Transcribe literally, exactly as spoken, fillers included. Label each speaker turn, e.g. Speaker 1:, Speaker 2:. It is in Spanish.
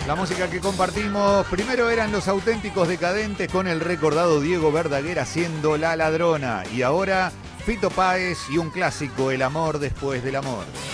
Speaker 1: La música que compartimos, primero eran Los Auténticos Decadentes con el recordado Diego Verdaguer haciendo La Ladrona. Y ahora Fito Páez y un clásico, El amor después del amor.